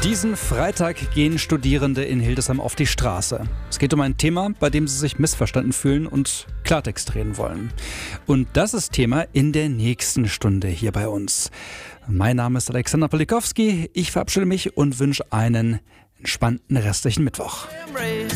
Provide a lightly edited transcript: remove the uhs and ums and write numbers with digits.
Diesen Freitag gehen Studierende in Hildesheim auf die Straße. Es geht um ein Thema, bei dem sie sich missverstanden fühlen und Klartext reden wollen. Und das ist Thema in der nächsten Stunde hier bei uns. Mein Name ist Alexander Polikowski. Ich verabschiede mich und wünsche einen entspannten restlichen Mittwoch.